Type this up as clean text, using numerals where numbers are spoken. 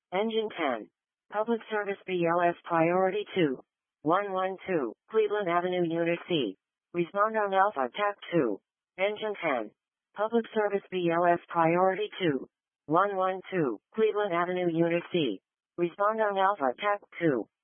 Engine 10. Public Service BLS Priority 2. 112, Cleveland Avenue Unit C. Respond on Alpha TAC 2. Engine 10. Public Service BLS Priority 2. 112, Cleveland Avenue Unit C. Respond on Alpha TAC 2.